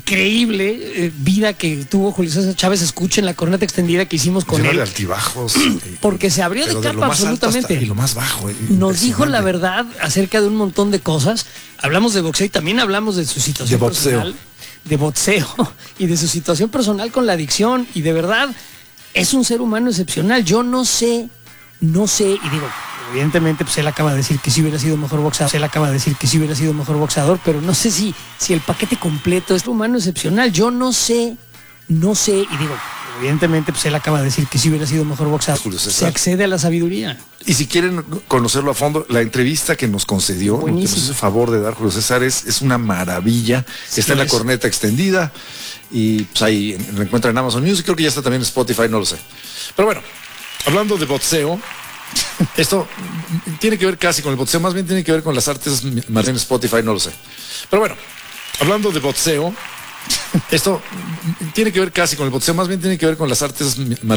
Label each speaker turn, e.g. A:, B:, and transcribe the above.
A: increíble vida que tuvo Julio César Chávez. Escuchen la corneta extendida que hicimos con él.
B: De altibajos.
A: Porque se abrió de capa absolutamente.
B: Y lo más bajo.
A: Nos dijo la verdad acerca de un montón de cosas. Hablamos de boxeo y también hablamos de su situación personal. De boxeo y de su situación personal con la adicción. Y de verdad, es un ser humano excepcional. Yo no sé, y digo, evidentemente, pues él acaba de decir que sí hubiera sido mejor boxeador, pero no sé si el paquete completo es un humano excepcional. Yo no sé, y digo, evidentemente, pues él acaba de decir que sí hubiera sido mejor boxeador. Se accede a la sabiduría.
B: Y si quieren conocerlo a fondo, la entrevista que nos concedió, que nos hizo el favor de dar Julio César, es una maravilla. Sí, está en la corneta extendida y pues ahí lo encuentran en Amazon Music, creo que ya está también en Spotify, no lo sé. Pero bueno, hablando de boxeo, esto tiene que ver casi con el boxeo, más bien tiene que ver con las artes marciales en Spotify, no lo sé. Pero bueno, hablando de boxeo, esto tiene que ver casi con el boxeo, más bien tiene que ver con las artes marciales.